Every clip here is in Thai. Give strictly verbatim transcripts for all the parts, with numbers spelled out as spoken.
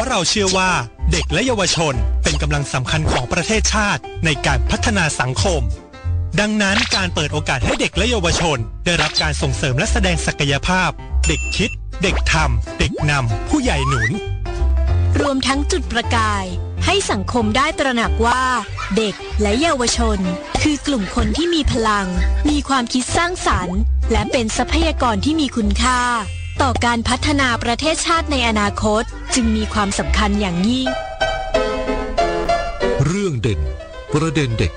เราเชื่อว่าเด็กและเยาวชนเป็นกำลังสำคัญของประเทศชาติในการพัฒนาสังคมดังนั้นการเปิดโอกาสให้เด็กและเยาวชนได้รับการส่งเสริมและแสดงศักยภาพเด็กคิดเด็กทำเด็กนำผู้ใหญ่หนุนรวมทั้งจุดประกายให้สังคมได้ตระหนักว่าเด็กและเยาวชนคือกลุ่มคนที่มีพลังมีความคิดสร้างสรรค์และเป็นทรัพยากรที่มีคุณค่าต่อการพัฒนาประเทศชาติในอนาคตจึงมีความสำคัญอย่างยิ่งเรื่องเด่นประเด็นเด็ก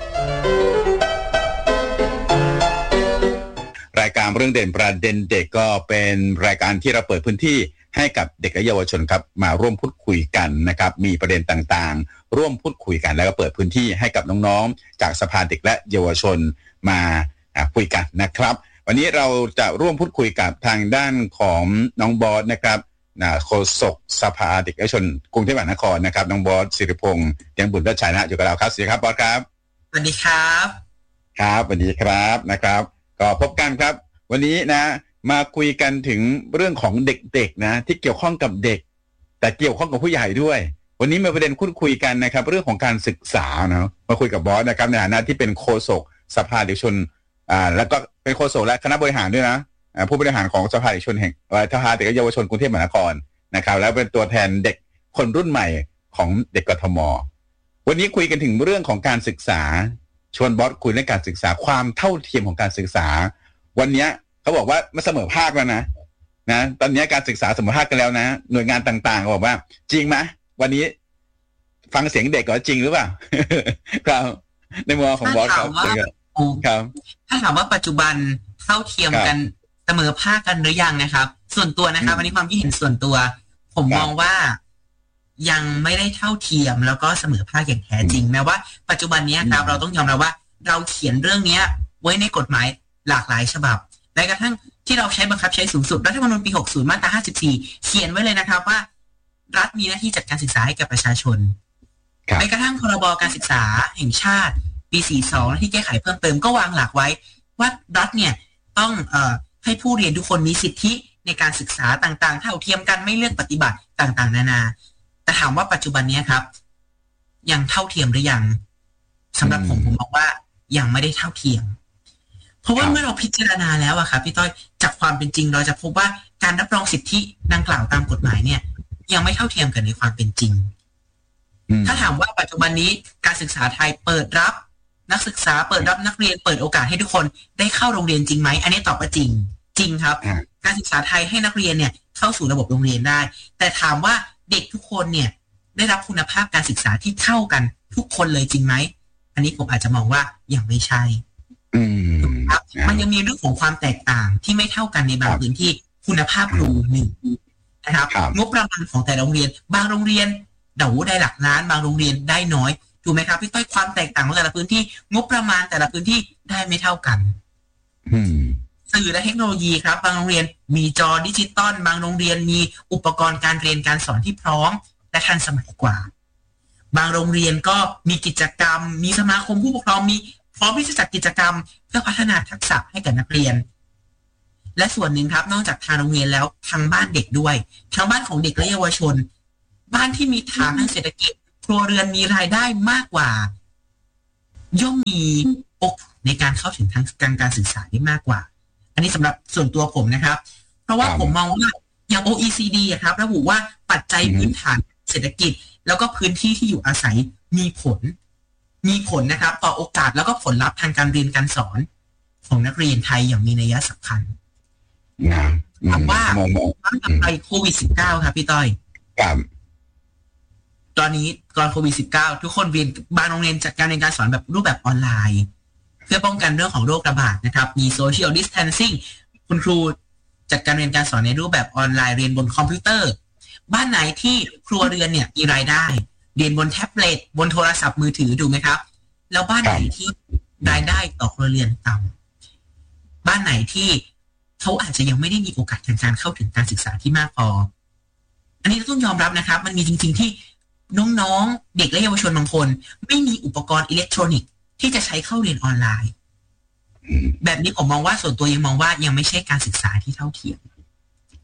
รายการเรื่องเด่นประเด็นเด็กก็เป็นรายการที่เราเปิดพื้นที่ให้กับเด็กและเยาวชนครับมาร่วมพูดคุยกันนะครับมีประเด็นต่างๆร่วมพูดคุยกันแล้วก็เปิดพื้นที่ให้กับน้องๆจากสภาเด็กและเยาวชนมาคุยกันนะครับวันนี้เราจะร่วมพูดคุยกับทางด้านของน้องบอสนะครับโฆษกสภาเด็กและเยาวชนกรุงเทพมหานครนะครับน้องบอสศิริพงษ์เตียงบุญรัชชัยนะอยู่กับเราครับสวัสดีครับบอสครับสวัสดีครับครับสวัสดีครับนะครับก็พบกันครับวันนี้นะมาคุยกันถึงเรื่องของเด็กๆนะที่เกี่ยวข้องกับเด็กแต่เกี่ยวข้องกับผู้ใหญ่ด้วยวันนี้มีประเด็นพูดคุยกันนะครับเรื่องของการศึกษาเนาะมาคุยกับบอสนะครับในฐานะที่เป็นโฆษกสภาเด็กชนอ่าแล้วก็เป็นโฆษกและคณะบริหารด้วยนะอ่าผู้บริหารของสภาเด็กชนแห่งสภาเด็กและเยาวชนกรุงเทพมหานครนะครับแล้วเป็นตัวแทนเด็กคนรุ่นใหม่ของเด็กกทม.วันนี้คุยกันถึงเรื่องของการศึกษาชวนบอสคุยเรื่องการศึกษาความเท่าเทียมของการศึกษาวันนี้เขาบอกว่ามันเสมอภาคแล้วนะนะตอนนี้การศึกษาเสมอภาคกันแล้วนะหน่วยงานต่างๆบอกว่าจริงไหมวันนี้ฟังเสียงเด็กก็จริงหรือเปล่าครับในมุมของบอสครับครับถ้าถามว่าปัจจุบันเท่าเทียมกันเสมอภาคกันหรือยังนะครับส่วนตัวนะครับวันนี้ความคิดเห็นส่วนตัวผมมองว่ายังไม่ได้เท่าเทียมแล้วก็เสมอภาคอย่างแท้จริงแม้ว่าปัจจุบันนี้ครับเราต้องยอมรับว่าเราเขียนเรื่องนี้ไว้ในกฎหมายหลากหลายฉบับแม้กระทั่งที่เราใช้บังคับใช้สูงสุดรัฐธรรมนูญปีหกสิบมาตราห้าสิบสี่เขียนไว้เลยนะครับว่ารัฐมีหน้าที่จัดการศึกษาให้กับประชาชนแม้กระทั่งพรบการศึกษาแห่งชาติปีสี่สิบสองที่แก้ไขเพิ่มเติมก็วางหลักไว้ว่ารัฐเนี่ยต้องเอ่อให้ผู้เรียนทุกคนมีสิทธิในการศึกษาต่างๆเท่าเทียมกันไม่เลือกปฏิบัติต่างๆนานาแต่ถามว่าปัจจุบันนี้ครับยังเท่าเทียมหรือยังสำหรับผมผมมองว่ายังไม่ได้เท่าเทียมเพราะว่าเมื่อเราพิจารณาแล้วอะครับพี่ต้อยจากความเป็นจริงเราจะพบว่าการรับรองสิทธิดังกล่าวตามกฎหมายเนี่ยยังไม่เท่าเทียมกันในความเป็นจริงถ้าถามว่าปัจจุบันนี้การศึกษาไทยเปิดรับนักศึกษาเปิดรับนักเรียนเปิดโอกาสให้ทุกคนได้เข้าโรงเรียนจริงไหมอันนี้ตอบว่าจริงจริงครับการศึกษาไทยให้นักเรียนเนี่ยเข้าสู่ระบบโรงเรียนได้แต่ถามว่าเด็กทุกคนเนี่ยได้รับคุณภาพการศึกษาที่เท่ากันทุกคนเลยจริงไหมอันนี้ผมอาจจะมองว่ายังไม่ใช่ครับมันยังมีเรื่องของความแตกต่างที่ไม่เท่ากันในบางพื้นที่คุณภาพครูหนึ่งนะครับงบประมาณของแต่ละโรงเรียนบางโรงเรียนเดาได้หลักล้านบางโรงเรียนได้น้อยถูกไหมครับพี่ต้อยความแตกต่างของแต่ละพื้นที่งบประมาณแต่ละพื้นที่ได้ไม่เท่ากันสื่อและเทคโนโลยีครับบางโรงเรียนมีจอดิจิตอลบางโรงเรียนมีอุปกรณ์การเรียนการสอนที่พร้อมและทันสมัยกว่าบางโรงเรียนก็มีกิจกรรมมีสมาคมผู้ปกครองมีพร้อมที่จะจัดกิจกรรมเพื่อพัฒนาทักษะให้กับนักเรียนและส่วนหนึ่งครับนอกจากทางโรงเรียนแล้วทางบ้านเด็กด้วยทางบ้านของเด็กและเยาวชนบ้านที่มีฐานทางเศรษฐกิจครัวเรือนมีรายได้มากกว่าย่อมมีโอกาสในการเข้าถึงทางการการศึกษาได้มากกว่าอันนี้สำหรับส่วนตัวผมนะครับเพราะว่าผมมองว่าอย่าง โอ อี ซี ดี ครับระบุว่าปัจจัยพื้นฐานเศรษฐกิจแล้วก็พื้นที่ที่อยู่อาศัยมีผลมีผลนะครับต่อโอกาสแล้วก็ผลลัพธ์ทางการเรียนการสอนของนักเรียนไทยอย่างมีนัยสำคัญถามว่าตั้งแต่ไปโควิด สิบเก้า ครับพี่ต้อยตอนนี้ก่อนโควิด สิบเก้า ทุกคนเรียนบางโรงเรียนจัดการเรียนการสอนแบบรูปแบบออนไลน์เพื่อป้องกันเรื่องของโรคระบาดนะครับมีโซเชียลดิสแทนซิ่งคุณครูจัดการเรียนการสอนในรูปแบบออนไลน์เรียนบนคอมพิวเตอร์บ้านไหนที่ครัวเรือนเนี่ยมีรายได้เรียนบนแท็บเล็ตบนโทรศัพท์มือถือดูไหมครับแล้วบ้านไหนที่รายได้ต่อครัวเรือนต่ำบ้านไหนที่เขาอาจจะยังไม่ได้มีโอกาสทางการเข้าถึงการศึกษาที่มากพออันนี้ต้องยอมรับนะครับมันมีจริงๆที่น้องๆเด็กและเยาวชนบางคนไม่มีอุปกรณ์อิเล็กทรอนิกส์ที่จะใช้เข้าเรียนออนไลน์แบบนี้ผมมองว่าส่วนตัวยังมองว่ายังไม่ใช่การศึกษาที่เท่าเทียม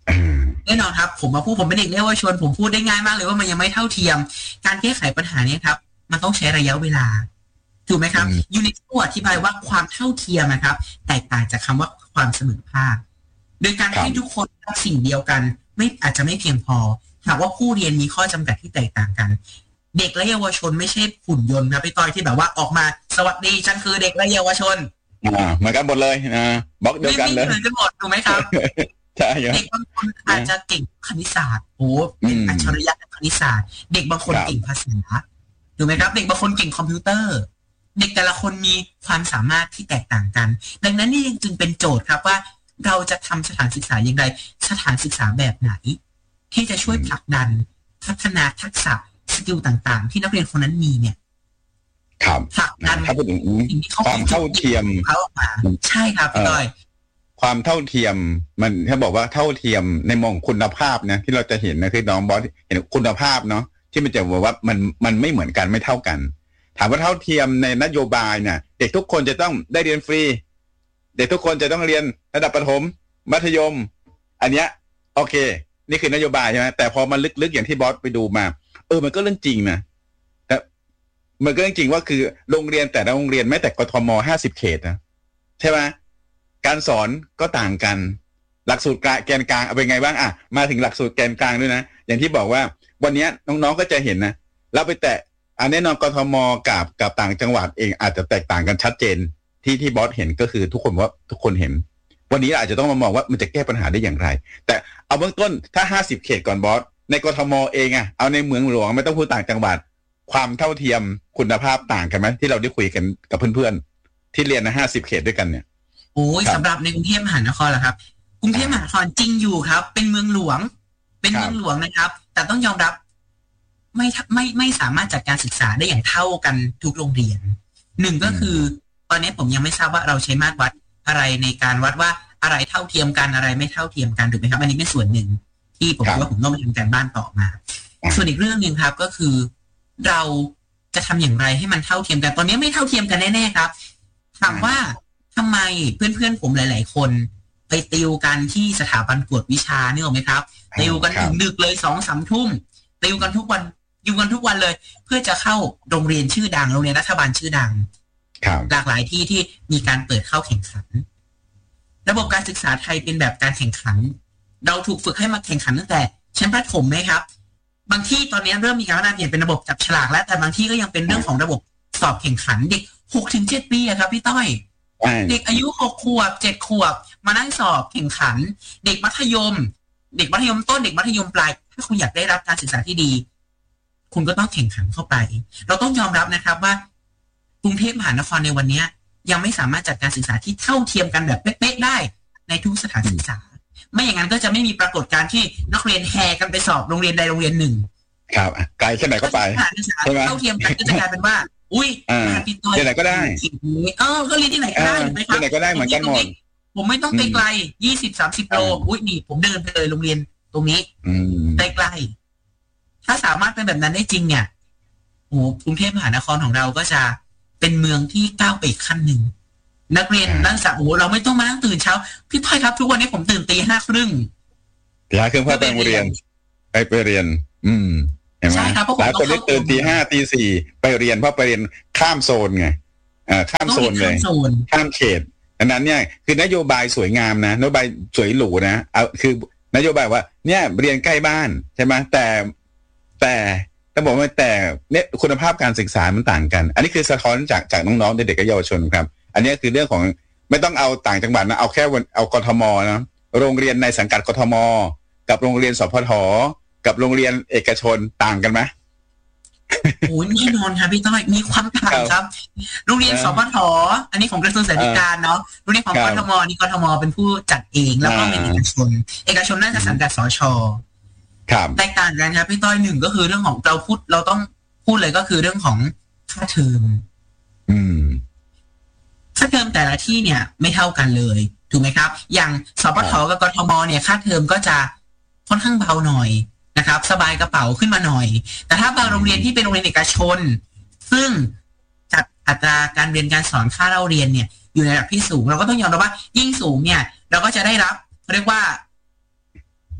แน่นอนครับผมมาพูดผมเป็นเด็กเยาวชนผมพูดได้ง่ายมากเลยว่ามันยังไม่เท่าเทียมการแก้ไขปัญหานี้ครับมันต้องใช้ระยะเวลาถูกไหมครับยูนิโคอธิบายว่าความเท่าเทียมนะครับแตกต่างจากคำว่าความเสมอภาคโดยการให้ทุกคนรับสิ่งเดียวกันไม่อาจจะไม่เพียงพอหากว่าผู้เรียนมีข้อจำกัดที่แตกต่างกันเด็กและเยาวชนไม่ใช่หุ่นยนต์ครับพี่ต้อยที่แบบว่าออกมาสวัสดีฉันคือเด็กและเยาวชนอ่าเหมือนกันหมดเลยนะบล็อกเดียวกันเลยไม่เหมือนกันหมดถูกไหมครับใช่เด็กบางคนอาจจะเก่งคณิตศาสตร์โอ้เป็นอัจฉริยะคณิตศาสตร์เด็กบางคนเก่งภาษาถูกไหมครับเด็กบางคนเก่งคอมพิวเตอร์เด็กแต่ละคนมีความสามารถที่แตกต่างกันดังนั้นนี่จึงเป็นโจทย์ครับว่าเราจะทำสถานศึกษาอย่างไรสถานศึกษาแบบไหนที่จะช่วยผลักดันพัฒนาทักษะสกิลต่างๆที่นักเรียนคนนั้นมีเนี่ยครับผลักดันความเท่าเทียมเขาออกมาใช่ครับพี่ต้อยความเท่าเทียมมันถ้าบอกว่าเท่าเทียมในมองคุณภาพนะที่เราจะเห็นนะคือน้องบอสเห็นคุณภาพเนาะที่มันจะบอกว่ามันมันไม่เหมือนกันไม่เท่ากันถามว่าเท่าเทียมในนโยบายเนี่ยเด็กทุกคนจะต้องได้เรียนฟรีเด็กทุกคนจะต้องเรียนระดับประถมมัธยมอันเนี้ยโอเคนี่คือนโยบายใช่ไหมแต่พอมันลึกๆอย่างที่บอสไปดูมาเออมันก็เรื่องจริงนะแต่มันก็เรื่องจริงว่าคือโรงเรียนแต่ละโรงเรียนแม้แต่กทมห้าสิบเขตนะใช่ไหมการสอนก็ต่างกันหลักสูตรแกนกลางเอาเป็นไงบ้างอ่ะมาถึงหลักสูตรแกนกลางด้วยนะอย่างที่บอกว่าวันนี้น้องๆก็จะเห็นนะเราไปแตะอันแน่นอนกทมกับกับต่างจังหวัดเองอาจจะแตกต่างกันชัดเจนที่ที่บอสเห็นก็คือทุกคนว่าทุกคนเห็นวันนี้อาจจะต้องมามองว่ามันจะแก้ปัญหาได้อย่างไรแต่เอาเบื้องต้นถ้าห้าสิบเขตก่อนบอสในกทมเองอ่ะเอาในเมืองหลวงไม่ต้องพูดต่างจังหวัดความเท่าเทียมคุณภาพต่างกันไหมที่เราได้คุยกันกับเพื่อนๆที่เรียนนะห้าสิบเขตด้วยกันเนี่ยโอ้ยสำหรับในกรุงเทพมหานครเหรอครับกรุงเทพมหานครจริงอยู่ครับเป็นเมืองหลวงเป็นเมืองหลวงนะครับแต่ต้องยอมรับไม่ไม่ไม่สามารถจัดการศึกษาได้อย่างเท่ากันทุกโรงเรียนหนึ่งก็คือตอนนี้ผมยังไม่ทราบว่าเราใช้มาตรวัดอะไรในการวัดว่าอะไรเท่าเทียมกันอะไรไม่เท่าเทียมกันถูกไหมครับอันนี้เป็นส่วนหนึ่งที่ผมคิดว่าผมต้องไปทำการบ้านต่อมาส่วนอีกเรื่องหนึ่งครับก็คือเราจะทำอย่างไรให้มันเท่าเทียมกันตอนนี้ไม่เท่าเทียมกันแน่ๆครับถามว่าทำไมเพื่อนๆผมหลายๆคนไปติวกันที่สถาบันกวดวิชานี่หรอไหมครับติวกันถึงดึกเลยสองสามทุ่มติวกันทุกวันอยู่กันทุกวันเลยเพื่อจะเข้าโรงเรียนชื่อดังโรงเรียนรัฐบาลชื่อดังหลากหลายที่ที่มีการเปิดเข้าแข่งขันระบบการศึกษาไทยเป็นแบบการแข่งขันเราถูกฝึกให้มาแข่งขันตั้งแต่ชั้นประถมไหมครับบางที่ตอนนี้เริ่มมีการพัฒนาเปลี่ยนเป็นระบบจับฉลากแล้วแต่บางที่ก็ยังเป็นเรื่องของระบบสอบแข่งขันเด็กหกถึงเจ็ดปีอะครับพี่ต้อยเด็กอายุหกขวบเจ็ดขวบมานั่งสอบแข่งขันเด็กมัธยมเด็กมัธยมต้นเด็กมัธยมปลายถ้าคุณอยากได้รับการศึกษาที่ดีคุณก็ต้องแข่งขันเข้าไปเราต้องยอมรับนะครับว่ากรุงเทพมหานครในวันนี้ยังไม่สามารถจัดการศึกษาที่เท่าเทียมกันแบบเป๊ะๆได้ในทุกสถานศึกษาไม่อย่างนั้นก็จะไม่มีปรากฏการณ์ที่นักเรียนแห่กันไปสอบโรงเรียนใดโรงเรียนหนึ่งครับไกลแค่ไหนก็ไปใช่ไหมเท่าเทียมกันก็จะกลายเป็นว่าอุ้ยที่ไหนก็ได้เออก็เรียนที่ไหนก็ได้ไหมครับที่ไหนก็ได้เหมือนกันหมดผมไม่ต้องไปไกลยี่สิบสามสิบโลอุ้ยนี่ผมเดินไปเลยโรงเรียนตรงนี้ใกล้ๆถ้าสามารถเป็นแบบนั้นได้จริงเนี่ยโอ้กรุงเทพมหานครของเราก็จะเป็นเมืองที่ก้าวไปอีกขั้นหนึ่งนักเรียนนักศึกษาโอ้เราไม่ต้องมานั่งตื่นเช้าพี่ต้อยครับทุกวันนี้ผมตื่นตีห้าครึ่งตีห้าครึ่งเพื่อไปโรงเรียนไปไปเรียนอืมเห็นไหมหลายคนได้ตื่นตีห้าตีสี่ไปเรียนเพราะไปเรียนข้ามโซนไงอ่าข้ามโซนเลยข้ามเขตดังนั้นเนี่ยคือนโยบายสวยงามนะนโยบายสวยหรูนะเอาคือนโยบายว่าเนี่ยเรียนใกล้บ้านใช่ไหมแต่แต่ต้องบอกว่าแต่เนี่ยคุณภาพการศึกษามันต่างกันอันนี้คือสะท้อนจากจากน้องๆเด็กๆและเยาวชนครับอันนี้คือเรื่องของไม่ต้องเอาต่างจังหวัดนะเอาแค่เอากทมนะโรงเรียนในสังกัดกทมกับโรงเรียนสพทกับโรงเรียนเอกชนต่างกันไหมโอ้ยแน่นอนครับพี่ต้อยมีความต่างครับโรงเรียนสพทอันนี้ของกระทรวงศึกษาธิการเนาะโรงเรียนของกทมนี่กทมเป็นผู้จัดเองแล้วก็เป็นเอกชนเอกชนน่าจะสังกัดสชแตกต่างกันครับพี่ต้อยหนึ่งก็คือเรื่องของเราพูดเราต้องพูดเลยก็คือเรื่องของค่าเทอมอืมค่าเทอมแต่ละที่เนี่ยไม่เท่ากันเลยถูกไหมครับอย่างสพทกับกทมเนี่ยค่าเทอมก็จะค่อนข้างเบาหน่อยนะครับสบายกระเป๋าขึ้นมาหน่อยแต่ถ้าบางโรงเรียนที่เป็นโรงเรียนเอกชนซึ่งจัดอัตราการเรียนการสอนค่าเล่าเรียนเนี่ยอยู่ในระดับที่สูงเราก็ต้องยอมรับว่ายิ่งสูงเนี่ยเราก็จะได้รับเรียกว่า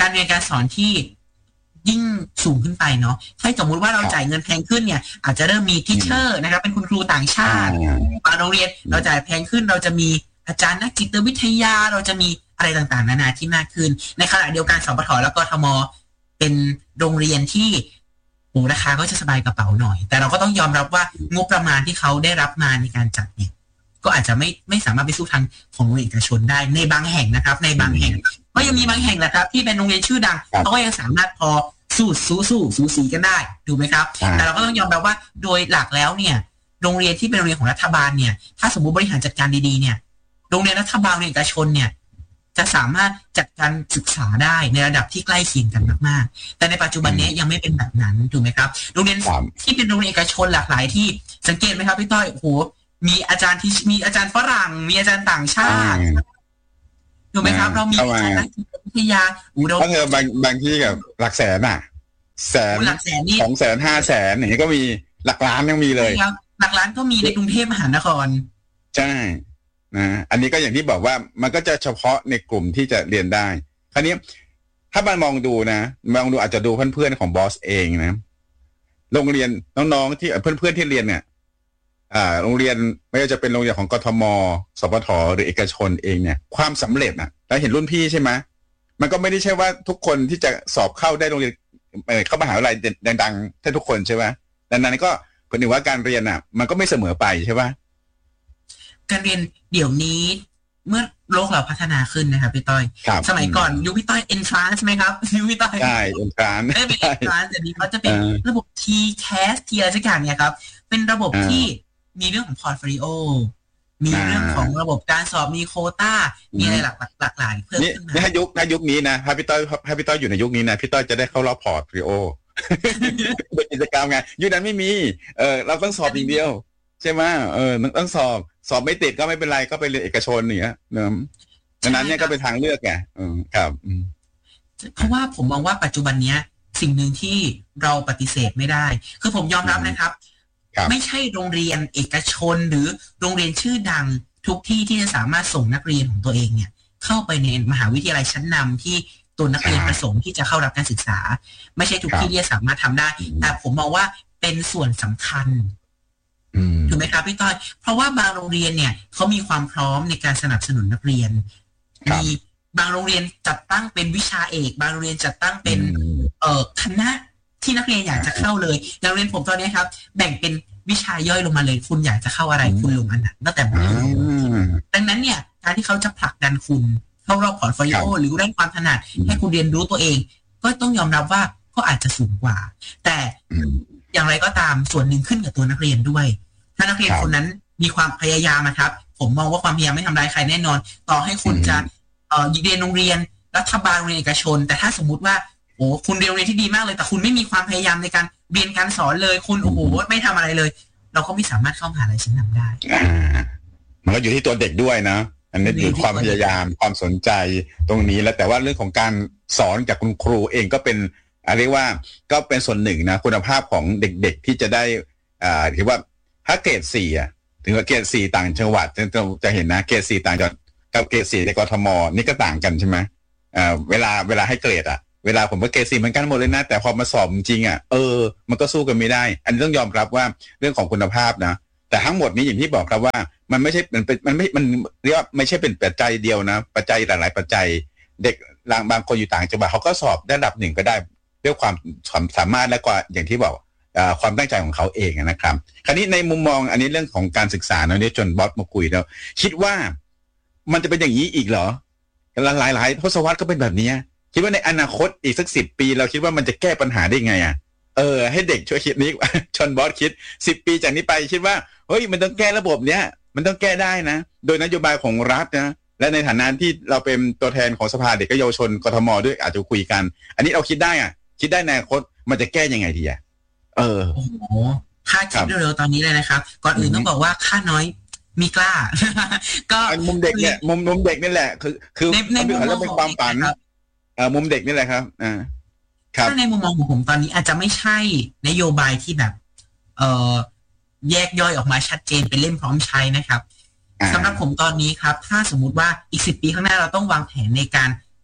การเรียนการสอนที่ยิ่งสูงขึ้นไปเนาะถ้าสมมุติว่าเราจ่ายเงินแพงขึ้นเนี่ยอาจจะเริ่มมีทิเชอร์นะครับเป็นคุณครูต่างชาติบางโรงเรียนเราจ่ายแพงขึ้นเราจะมีอาจารย์นักจิตวิทยาเราจะมีอะไรต่างๆนานาที่มากขึ้นในขณะเดียวกันสปท.และกทม.เป็นโรงเรียนที่โอ้ราคาก็จะสบายกระเป๋าหน่อยแต่เราก็ต้องยอมรับว่างบประมาณที่เขาได้รับมาในการจัดเนี่ยก็อาจจะไม่ไม่สามารถไปสู้ทางของโรงเรียนเอกชนได้ในบางแห่งนะครับในบางแห่งก็ยังมีบางแห่งแหละครับที่เป็นโรงเรียนชื่อดังเขาก็ยังสามารถพอสู้สู้สู้สูสีกันได้ถูกไหมครับแต่เราก็ต้องยอมรับว่าโดยหลักแล้วเนี่ยโรงเรียนที่เป็นโรงเรียนของรัฐบาลเนี่ยถ้าสมมุติบริหารจัดการดีๆเนี่ยโรงเรียนรัฐบาลเอกชนเนี่ยจะสามารถจัดการศึกษาได้ในระดับที่ใกล้เคียงกันมากๆแต่ในปัจจุบันนี้ยังไม่เป็นแบบนั้นถูกไหมครับโรงเรียนที่เป็นโรงเรียนเอกชนหลากหลายที่สังเกตไหมครับพี่ต้อยโอ้โหมีอาจารย์ที่มีอาจารย์ฝรั่งมีอาจารย์ต่างชาติถูกไหมครับเรามีอาจารย์นักวิทยาอุดมเพราะเธอบางบางที่กับหลักแสนอ่ะแสนสองแสนห้าแสนอย่างนี้ก็มีหลักล้านยังมีเลยหลักล้านก็มีในกรุงเทพมหานครใช่นะอันนี้ก็อย่างที่บอกว่ามันก็จะเฉพาะในกลุ่มที่จะเรียนได้คราวนี้ถ้ามันมองดูนะมองดูอาจจะดูเพื่อนๆของบอสเองนะโรงเรียนน้องๆที่เพื่อนๆที่เรียนเนี่ยอ่าโรงเรียนไม่ว่าจะเป็นโรงเรียนของกทม.สปท.หรือเอกชนเองเนี่ยความสำเร็จนะเราเห็นรุ่นพี่ใช่ไหมมันก็ไม่ได้ใช่ว่าทุกคนที่จะสอบเข้าได้โรงเรียนเข้ามหาวิทยาลัยดังๆแทบทุกคนใช่ไหมดังนั้นก็เป็นถึงว่าการเรียนอ่ะมันก็ไม่เสมอไปใช่ไหมการเรียนเดี๋ยวนี้เมื่อโลกเราพัฒนาขึ้นนะครับพี่ต้อยสมัยก่อนยุคพี่ต้อย entrance ไหมครับยุคพี่ต้อยใช่ entrance ไม่เป็น entrance แต่นี้เขาจะเป็นระบบ ที แคส ที อะไรสักอย่างเนี่ยครับเป็นระบบที่มีเรื่องของ portfolio มีเรื่องของระบบการสอบมีโควต้ามีอะไรหลากหลากหลายเพิ่มขึ้นมาถ้ายุคถ้ายุคนี้นะถ้าพี่ต้อยถ้าพี่ต้อยอยู่ในยุคนี้นะพี่ต้อยจะได้เข้ารอบ portfolio เป็นกิจกรรมไงยุคนั้นไม่มีเออเราต้องสอบอย่างเดียวใช่ไหมเออต้องสอบสอบไม่ติดก็ไม่เป็นไรก็ไปเรียนเอกชนเนี่ยเนอะดังนั้นเนี่ยก็เป็นทางเลือกไงอืมครับเพราะว่าผมมองว่าปัจจุบันเนี้ยสิ่งหนึ่งที่เราปฏิเสธไม่ได้คือผมยอมรับนะครับไม่ใช่โรงเรียนเอกชนหรือโรงเรียนชื่อดังทุกที่ที่จะสามารถส่งนักเรียนของตัวเองเนี่ยเข้าไปในมหาวิทยาลัยชั้นนำที่ตัวนักเรียนประสงค์ที่จะเข้ารับการศึกษาไม่ใช่ทุกที่ที่จะสามารถทำได้แต่ผมมองว่าเป็นส่วนสำคัญถูกไหมครับพี่ต้อยเพราะว่าบางโรงเรียนเนี่ยเขามีความพร้อมในการสนับสนุนนักเรียนมีบางโรงเรียนจัดตั้งเป็นวิชาเอกบางโรงเรียนจัดตั้งเป็นเอ่อคณะที่นักเรียนอยากจะเข้าเลยโรงเรียนผมตอนนี้ครับแบ่งเป็นวิชาย่อยลงมาเลยคุณอยากจะเข้าอะไรคุณลงอันนั้นตั้งแต่มัธยมดังนั้นเนี่ยการที่เขาจะผลักดันคุณเข้ารอบพอร์ตโฟลิโอหรือด้านความถนัดให้คุณเรียนรู้ตัวเองก็ต้องยอมรับว่าก็อาจจะสูงกว่าแต่อย่างไรก็ตามส่วนหนึ่งขึ้นกับตัวนักเรียนด้วยถ้านักเรียนคนนั้นมีความพยายามนะครับผมมองว่าความพยายามไม่ทำร้ายใครแน่นอนต่อให้คุณจะเอ่อเรียนโรงเรียนรัฐบาลโรงเรียนเอกชนแต่ถ้าสมมุติว่าโอ้คุณเรียนโรงเรียนที่ดีมากเลยแต่คุณไม่มีความพยายามในการเรียนการสอนเลยคุณโอ้โหไม่ทำอะไรเลยเราก็ไม่สามารถเข้ามหาวิทยาลัยชั้นนำได้มันก็อยู่ที่ตัวเด็กด้วยนะอันนี้อยู่ความพยายามความสนใจตรงนี้แล้วแต่ว่าเรื่องของการสอนจากคุณครูเองก็เป็นเรียกว่าก็เป็นส่วนหนึ่งนะคุณภาพของเด็กๆที่จะได้อ่าถือว่าถ้าเกรดสี่อ่ะถึงว่าเกรดสี่ต่างจังหวัดจะจะเห็นนะเกรดสี่ต่างจังหวัดกับเกรดสี่ในกทมนี่ก็ต่างกันใช่ไหมอ่าเวลาเวลาให้เกรดอ่ะเวลาผมก็เกรดสี่เหมือนกันหมดเลยนะแต่พอมาสอบจริงอ่ะเออมันก็สู้กันไม่ได้อันนี้ต้องยอมรับว่าเรื่องของคุณภาพนะแต่ทั้งหมดนี้อย่างที่บอกครับว่ามันไม่ใช่มันเป็นมันไม่มันเรียกว่าไม่ใช่เป็นปัจจัยเดียวนะปัจจัยหลายๆปัจจัยเด็กบางคนอยู่ต่างจังหวัดเขาก็สอบได้ระดับหนึ่งก็ได้ด้วยความสามารถและก็อย่างที่บอกความตั้งใจของเขาเองนะครับคราวนี้ในมุมมองอันนี้เรื่องของการศึกษาเนาะเนี่ยจนบอสมาคุยแล้วคิดว่ามันจะเป็นอย่างนี้อีกเหรอหลายหลายทศวรรษก็เป็นแบบนี้คิดว่าในอนาคตอีกสักสิบปีเราคิดว่ามันจะแก้ปัญหาได้ไงอ่ะเออให้เด็กช่วยคิดนี้ชนบอสคิดสิบปีจากนี้ไปคิดว่าเฮ้ยมันต้องแก้ระบบเนี้ยมันต้องแก้ได้นะโดยนโยบายของรัฐนะและในฐานะที่เราเป็นตัวแทนของสภาเด็กและเยาวชนกทมด้วยอาจจะคุยกันอันนี้เราคิดได้อ่ะคิดได้ในอนาคตมันจะแก้ยังไงดีอ่ะเออโอ้โหถ้าคิดเร็วๆตอนนี้เลยนะครับก่อนอื่นต้องบอกว่าค่าน้อยมีกล้าก็มุมเด็กเนี่ยมุมมุมเด็กนี่แหละคือคือในมุมมองเป็นความฝันเอ่อมุมเด็กนี่แหละครับอ่าถ้าในมุมมองของผมตอนนี้อาจจะไม่ใช่นโยบายที่แบบเอ่อแยกย่อยออกมาชัดเจนเป็นเล่มพร้อมใช้นะครับสำหรับผมตอนนี้ครับถ้าสมมุติว่าอีกสิบปีข้างหน้าเราต้องวางแผนในการ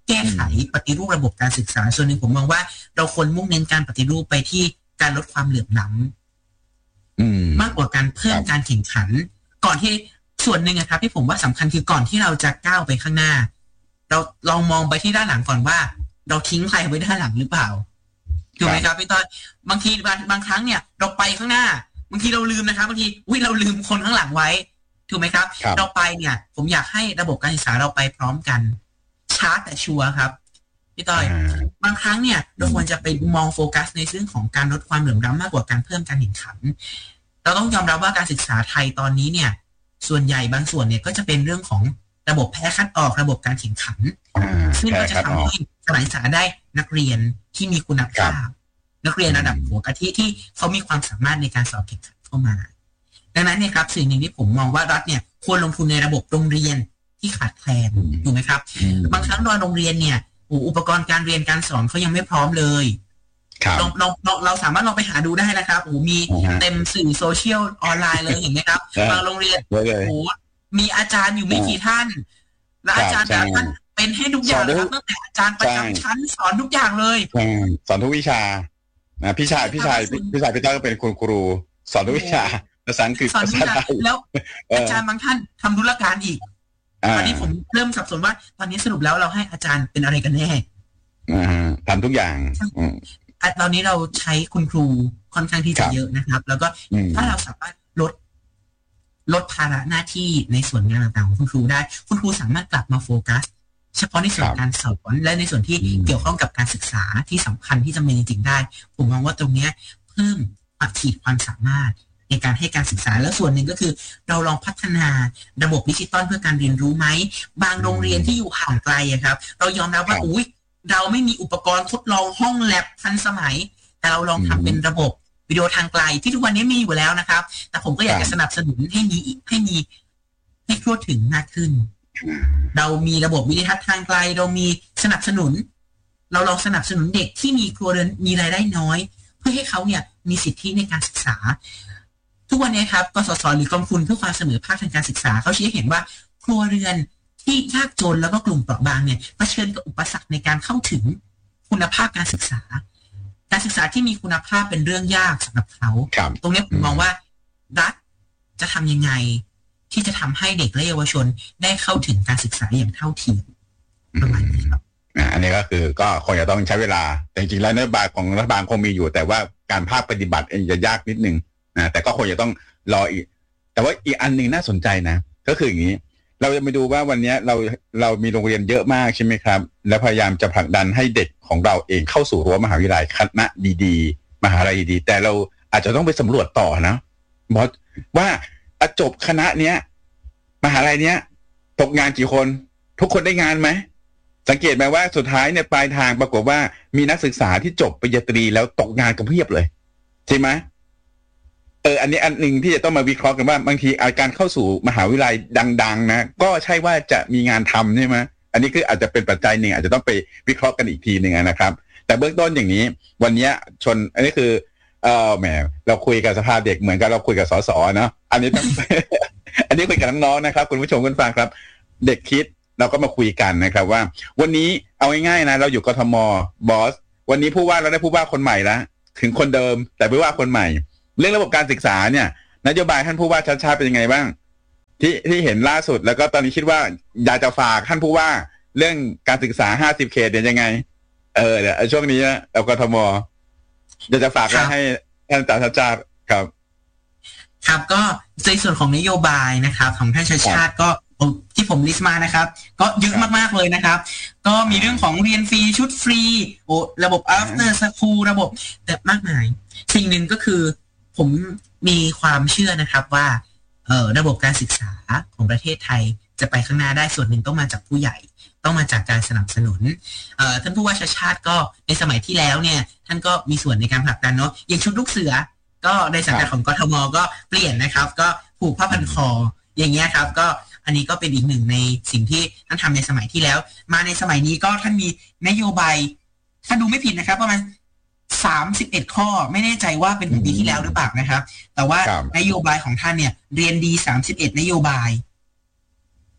แก้ไขปฏิรูประบบการศึกษาส่วนหนึ่งผมมองว่าเราควรมุ่งเน้นการปฏิรูปไปที่การลดความเหลื่อมล้ำมากกว่าการเพิ่มการแข่งขันก่อนที่ส่วนหนึ่งนะครับที่ผมว่าสำคัญคือก่อนที่เราจะก้าวไปข้างหน้าเราลองมองไปที่ด้านหลังก่อนว่าเราทิ้งใครไว้ด้านหลังหรือเปล่าถูกไหมครับพี่ต้อยบางทีบางบางครั้งเนี่ยเราไปข้างหน้าบางทีเราลืมนะครับบางทีอุ้ยเราลืมคนข้างหลังไว้ถูกไหมครับเราไปเนี่ยผมอยากให้ระบบการศึกษาเราไปพร้อมกันช้าแต่ชัวร์ครับพี่ต้อยบางครั้งเนี่ยเราควรจะไปมองโฟกัสในเรื่องของการลดความเหลื่อมล้ำมากกว่าการเพิ่มการแข่งขันเราต้องยอมรับว่าการศึกษาไทยตอนนี้เนี่ยส่วนใหญ่บางส่วนเนี่ยก็จะเป็นเรื่องของระบบแพ้คัดออกระบบการแข่งขันซึ่งก็จะทำให้สถานศึกษาได้นักเรียนที่มีคุณภาพนักเรียนระดับหัวกะทิที่เขามีความสามารถในการสอบแข่งขันเข้ามาดังนั้นเนี่ยครับสิ่งหนึ่งที่ผมมองว่ารัฐเนี่ยควรลงทุนในระบบโรงเรียนที่ขาดแคลนถูกไหมครับบางครั้งโรงเรียนเนี่ยอุปกรณ์การเรียนการสอนเขายังไม่พร้อมเลยลองลองเราสามารถลองไปหาดูได้นะครับโอ้มีเต็มสื่อโซเชียลออนไลน์เลยเห็นไหมครับบางโรงเรียนโอ้มีอาจารย์อยู่ไม่กี่ท่านและอาจารย์แต่ละท่านเป็นให้ทุกอย่างครับตั้งแต่อาจารย์ประจำชั้นสอนทุกอย่างเลยสอนทุกวิชานะพี่ชายพี่ชายพี่ชายพี่ต้อยก็เป็นคุณครูสอนทุกวิชาภาษาอังกฤษภาษาไทยแล้วอาจารย์บางท่านทำธุรการอีกตอนนี้ผมเริ่มสับสนว่าตอนนี้สรุปแล้วเราให้อาจารย์เป็นอะไรกันแน่ทำทุกอย่างตอนนี้เราใช้คุณครูค่อนข้างที่จะเยอะนะครับแล้วก็ถ้าเราสามารถลดลดภาระหน้าที่ในส่วนงานต่างๆของคุณครูได้คุณครูสามารถกลับมาโฟกัสเฉพาะในส่วนการสอนและในส่วนที่เกี่ยวข้องกับการศึกษาที่สำคัญที่จำเป็นจริงๆได้ผมมองว่าตรงนี้เพิ่มอัดฉีดความสามารถในการให้การศึกษาแล้วส่วนหนึ่งก็คือเราลองพัฒนาระบบดิจิตอลเพื่อการเรียนรู้ไหมบางโรงเรียนที่อยู่ห่างไกลครับเรายอมรับว่าอุ้ยเราไม่มีอุปกรณ์ทดลองห้องแลบทันสมัยแต่เราลองทำเป็นระบบวิดีโอทางไกลที่ทุกวันนี้มีอยู่แล้วนะครับแต่ผมก็อยากจะสนับสนุนให้มีให้มีให้ทั่วถึงมากขึ้นเรามีระบบวิดีทัศน์ทางไกลเรามีสนับสนุนเราลองสนับสนุนเด็กที่มีครัวเรือนมีรายได้น้อยเพื่อให้เขาเนี่ยมีสิทธิในการศึกษาทุกวันนี้ครับกสศหรือกองทุนเพื่อความเสมอภาคทางการศึกษาเขาชี้ให้เห็นว่าครัวเรือนที่ยากจนแล้วก็กลุ่มเปราะบางเนี่ยเผชิญกับอุปสรรคในการเข้าถึงคุณภาพการศึกษาการศึกษาที่มีคุณภาพเป็นเรื่องยากสำหรับเขาตรงนี้ผมมองว่ารัฐจะทำยังไงที่จะทำให้เด็กและเยาวชนได้เข้าถึงการศึกษาอย่างเท่าเทียมประมาณนี้ครับอันนี้ก็คือก็คงจะต้องใช้เวลาแต่จริงๆแล้วนโยบายของรัฐบาลคงมีอยู่แต่ว่าการภาคปฏิบัติเองจะยากนิดนึงนะแต่ก็คงจะต้องรออีกแต่ว่าอีกอันนึงน่าสนใจนะก็คืออย่างนี้เราจะไปดูว่าวันนี้เราเรามีโรงเรียนเยอะมากใช่ไหมครับและพยายามจะผลักดันให้เด็กของเราเองเข้าสู่รั้วมหาวิทยาลัยคณะดีๆมหาลัยดีๆแต่เราอาจจะต้องไปสำรวจต่อนะบอสว่าจบคณะเนี้ยมหาลัยเนี้ยตกงานกี่คนทุกคนได้งานไหมสังเกตไหมว่าสุดท้ายเนี่ยปลายทางปรากฏว่ามีนักศึกษาที่จบปริญญาตรีแล้วตกงานกันเพียบเลยใช่ไหมเอออันนี้อันหนึ่งที่จะต้องมาวิเคราะห์กันว่าบางทีการเข้าสู่มหาวิทยาลัยดังๆนะก็ใช่ว่าจะมีงานทำใช่ไหมอันนี้คืออาจจะเป็นปัจจัยหนึ่งอาจจะต้องไปวิเคราะห์กันอีกทีหนึ่งนะครับแต่เบื้องต้นอย่างนี้วันนี้ชนอันนี้คือเออแหมเราคุยกับสภาเด็กเหมือนกับเราคุยกับสสเนาะอันนี้ต้อง อันนี้คุยกับน้องๆนะครับคุณผู้ชมคุณฟังครับเด็กคิดเราก็มาคุยกันนะครับว่าวันนี้เอาง่ายๆนะเราอยู่กทมบอสวันนี้ผู้ว่าเราได้ผู้ว่าคนใหม่แล้วถึงคนเดิมแต่ผู้ว่าคนใหม่เรื่องระบบการศึกษาเนี่ยนโยบายท่านผู้ว่าชัดชาติเป็นยังไงบ้างที่ที่เห็นล่าสุดแล้วก็ตอนนี้คิดว่าอยากจะฝากท่านผู้ว่าเรื่องการศึกษาห้าสิบเขตเนี่ยยังไงเออเดี๋ยวช่วงนี้เรากทมอยากจะฝากให้ท่านชัดชาติครับครับก็ในส่วนของนโยบายนะครับของท่านชัดชาติก็ที่ผมลิสต์มานะครับก็เยอะมากๆเลยนะครับก็มีเรื่องของเรียนฟรีชุดฟรีโอ้ระบบ after school ระบบแต่มากมายสิ่งหนึ่งก็คือผมมีความเชื่อนะครับว่าเอ่อระบบการศึกษาของประเทศไทยจะไปข้างหน้าได้ส่วนหนึ่งต้องมาจากผู้ใหญ่ต้องมาจากการสนับสนุนเอ่อท่านผู้ว่าชาติชาติก็ในสมัยที่แล้วเนี่ยท่านก็มีส่วนในการผลักดันเนาะอย่างชุดลูกเสือก็ในสังกัดของกทมก็เปลี่ยนนะครับก็ผูกผ้าพันคออย่างเงี้ยครับก็อันนี้ก็เป็นอีกหนึ่งในสิ่งที่ท่านทำในสมัยที่แล้วมาในสมัยนี้ก็ท่านมีนโยบายถ้าดูไม่ผิดนะครับประมาณสามสิบเอ็ดข้อไม่แน่ใจว่าเป็นปีที่แล้วหรือเปล่านะครับแต่ว่านโยบายของท่านเนี่ยเรียนดีสามสิบเอ็ดนโยบายอ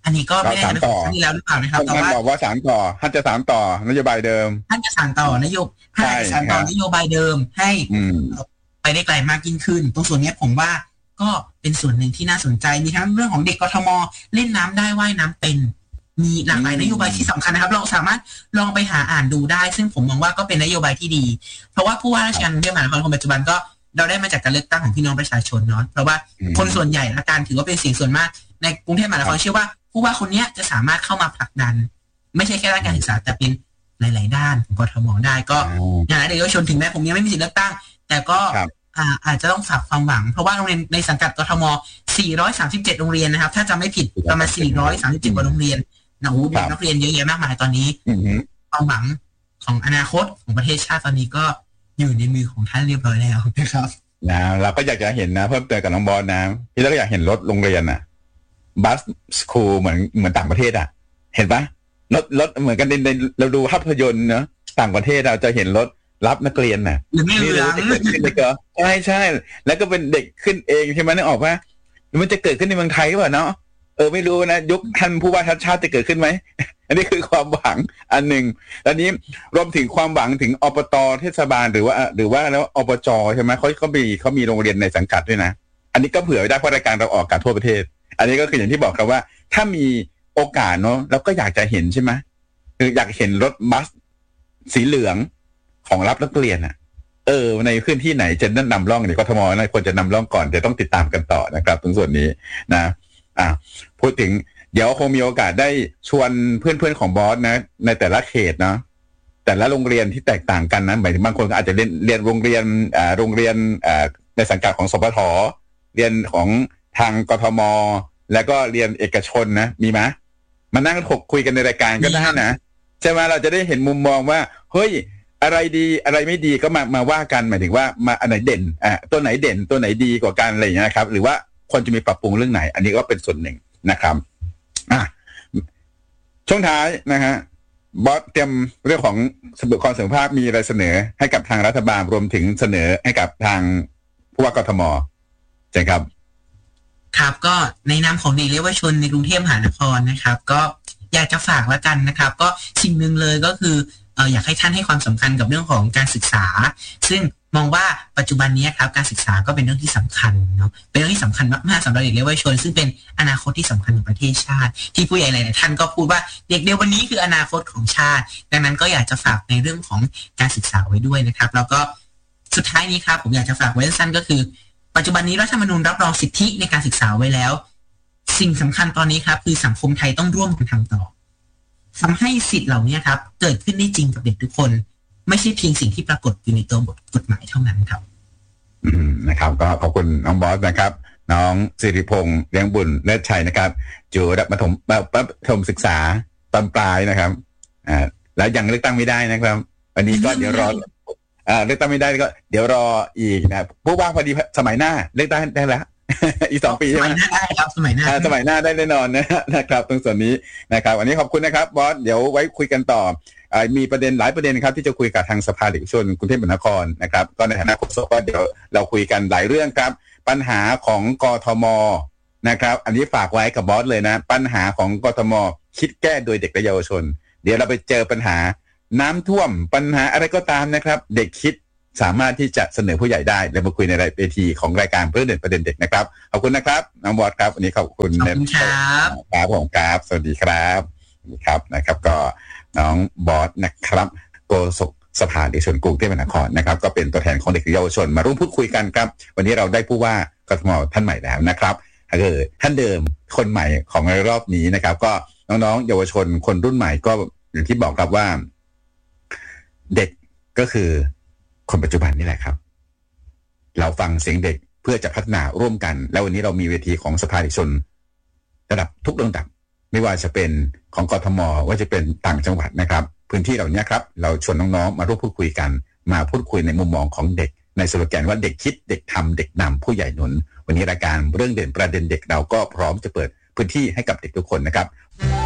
อันนี้ก็ไม่ได้นะครั้งที่แล้วหรือเปล่านะครับแต่ว่าบอกว่าสานต่อท่านจะสานต่อนโยบายเดิมท่านจะสานต่อนโยบายให้สานต่อนโยบายเดิมให้ไปได้ไกลมากยิ่งขึ้นตรงส่วนนี้ผมว่าก็เป็นส่วนหนึ่งที่น่าสนใจมีทั้งเรื่องของเด็กกทมเล่นน้ำได้ว่ายน้ำเป็นมีหลากหลายนโยบายที่สำคัญนะครับเราสามารถลองไปหาอ่านดูได้ซึ่งผมมองว่าก็เป็นนโยบายที่ดีเพราะว่าผู้ว่าราชการกรุงเทพมหานครคนปัจจุบันก็เราได้มาจากการเลือกตั้งของพี่น้องประชาชนเนาะเพราะว่าคนส่วนใหญ่ละกันถือว่าเป็นเสียงส่วนมากในกรุงเทพมหานครเชื่อว่าผู้ว่าคนนี้จะสามารถเข้ามาผลักดันไม่ใช่แค่ด้านการศึกษาแต่เป็นหลายๆด้านของกทมได้ก็อย่างไรเด็กเยาวชนถึงแม้ผมยังไม่มีสิทธิ์เลือกตั้งแต่ก็อาจจะต้องฝากความหวังเพราะว่าโรงเรียนในสังกัดกทมสี่ร้อยสามสิบเจ็ดโรงเรียนนะครับถ้าจำไม่ผิดประมาณสี่ร้อยสามสิบเจ็ดกว่าโรงเรียนนะโอ้โหนักเรียนเยอะแยะมากมายตอนนี้ความหวังของอนาคตของประเทศชาติตอนนี้ก็อยู่ในมือของท่านเรียบร้อยแล้วนะครับนะเราก็อยากจะเห็นนะเพิ่มเติมกับน้องบอลนะพี่เราก็อยากเห็นรถโรงเรียนอ่ะบัสสคูลเหมือนเหมือนต่างประเทศอ่ะเห็นปะรถรถเหมือนกันในเราดูภาพยนตร์เนาะต่างประเทศเราจะเห็นรถรับนักเรียนน่ะนี่รู้จะเกิดขึ้นก็ใช่ใช่แล้วก็เป็นเด็กขึ้นเองใช่ไหมนึกออกปะมันจะเกิดขึ้นในเมืองไทยหรือเปล่าเนาะเออไม่รู้นะยุคท่านผู้ว่าชัดชาติจะเกิดขึ้นไหมอันนี้คือความหวังอันหนึ่งตอนนี้รวมถึงความหวังถึงอบต.เทศบาลหรือว่าหรือว่าแล้วอบจ.ใช่ไหมเขาเขามีเขามีโรงเรียนในสังกัดด้วยนะอันนี้ก็เผื่อไว้ได้เพราะรายการเราออกอากาศทั่วประเทศอันนี้ก็คืออย่างที่บอกครับว่าถ้ามีโอกาสเนาะเราก็อยากจะเห็นใช่ไหมคืออยากเห็นรถบัสสีเหลืองของรับนักเรียนอ่ะเออในพื้นที่ไหนจะนำร่องเดี๋ยวกทมนะควรจะนำร่องก่อนจะต้องติดตามกันต่อนะครับตรงส่วนนี้นะอ่าพูดถึงเดี๋ยวคงมีโอกาสได้ชวนเพื่อนๆของบอสนะในแต่ละเขตเนาะแต่ละโรงเรียนที่แตกต่างกันนะหมายถึงบางคนก็อาจจะเรียนเรียนโรงเรียนอ่าโรงเรียนอ่าในสังกัดของสปท.เรียนของทางกทม.แล้วก็เรียนเอกชนนะมีไหมมานั่งถกคุยกันในรายการก็ได้นะใช่ไหมเราจะได้เห็นมุมมองว่าเฮ้ยอะไรดีอะไรไม่ดีก็มามาว่ากันหมายถึงว่ามาอันไหนเด่นอ่าตัวไหนเด่นตัวไหนดีกว่ากันอะไรอย่างเงี้ยนะครับหรือว่าควรจะมีปรับปรุงเรื่องไหนอันนี้ก็เป็นส่วนหนึ่งนะครับอ่ะช่วงท้ายนะฮะบอสเตรียมเรื่องของสบุความเสมอภาคมีอะไรเสนอให้กับทางรัฐบาลรวมถึงเสนอให้กับทางผู้ว่ากทมใช่ครับครับก็ในนามของเด็กและเยาวชนในกรุงเทพมหานครนะครับก็อยากจะฝากแล้วกันนะครับก็สิ่งหนึ่งเลยก็คือเอ่ออยากให้ท่านให้ความสำคัญกับเรื่องของการศึกษาซึ่งมองว่าปัจจุบันนี้ครับการศึกษาก็เป็นเรื่องที่สำคัญเนาะเป็นเรื่องที่สำคัญมากๆสำหรับเด็กและเยาวชนซึ่งเป็นอนาคตที่สำคัญของประเทศชาติที่ผู้ใหญ่หลายๆท่านก็พูดว่าเด็กเดี๋ยววันนี้คืออนาคตของชาติดังนั้นก็อยากจะฝากในเรื่องของการศึกษาไว้ด้วยนะครับแล้วก็สุดท้ายนี้ครับผมอยากจะฝากไว้สั้นๆก็คือปัจจุบันนี้รัฐธรรมนูญรับรองสิทธิในการศึกษาไว้แล้วสิ่งสำคัญตอนนี้ครับคือสังคมไทยต้องร่วมกันทำต่อทำให้สิทธิ์เหล่านี้ครับเกิดขึ้นได้จริงกับเด็กทุกคนไม่ใช่เพียงสิ่งที่ปรากฏอยู่ในตัวบทกฎหมายเท่านั้นครับอืมนะครับก็ขอบคุณน้องบอสนะครับน้องสิริพงษ์เลี้ยงบุญเลิศชัยนะครับอยู่ระดับประถมประถมศึกษาตอนปลายนะครับอ่าแล้วยังเลือกตั้งไม่ได้นะครับวันนี้ก็เดี๋ยวรออ่าเลือกตั้งไม่ได้ก็เดี๋ยวรออีกนะผู้ว่าพอดีสมัยหน้าเลือกตั้งได้แล้วอีกสองปีใช่ไหมสมัยหน้าได้ครับสมัยหน้าสมัยหน้าได้แน่นอนนะนะครับตรงส่วนนี้นะครับวันนี้ขอบคุณนะครับบอสเดี๋ยวไว้คุยกันต่อมีประเด็นหลายประเด็นครับที่จะคุยกับทางสภาเด็กชนกรุงเทพมหานครนะครับก็ในฐานะโฆษกก็เดี๋ยวเราคุยกันหลายเรื่องครับปัญหาของกทมนะครับอันนี้ฝากไว้กับบอสเลยนะปัญหาของกทมคิดแก้โดยเด็กและเยาวชนเดี๋ยวเราไปเจอปัญหาน้ำท่วมปัญหาอะไรก็ตามนะครับเด็กคิดสามารถที่จะเสนอผู้ใหญ่ได้และมาคุยในรายเวทีของรายการเพื่อเด่นประเด็นเด็กนะครับขอบคุณนะครับน้องบอสครับวันนี้ขอบคุณขอบคุณครับครับผมครับสวัสดีครับครับนะครับก็น้องบอสนะครับโฆษกสภาเด็กชนกรุงเทพมหานครนะครับก็เป็นตัวแทนของเด็กและเยาวชนมาร่วมพูดคุยกันครับวันนี้เราได้ผู้ว่ากทมท่านใหม่แล้วนะครับคือท่านเดิมคนใหม่ของในรอบนี้นะครับก็น้องๆเยาวชนคนรุ่นใหม่ก็อย่างที่บอกครับว่าเด็กก็คือคนปัจจุบันนี่แหละครับเราฟังเสียงเด็กเพื่อจะพัฒนาร่วมกันแล้ววันนี้เรามีเวทีของสภาเด็กชนระดับทุกระดับไม่ว่าจะเป็นของกทมว่าจะเป็นต่างจังหวัดนะครับพื้นที่เหล่านี้ครับเราชวนน้องๆมาร่วมพูดคุยกันมาพูดคุยในมุมมองของเด็กในสโลแกนว่าเด็กคิดเด็กทำเด็กนำผู้ใหญ่หนุนวันนี้รายการเรื่องเด่นประเด็นเด็กเราก็พร้อมจะเปิดพื้นที่ให้กับเด็กทุกคนนะครับ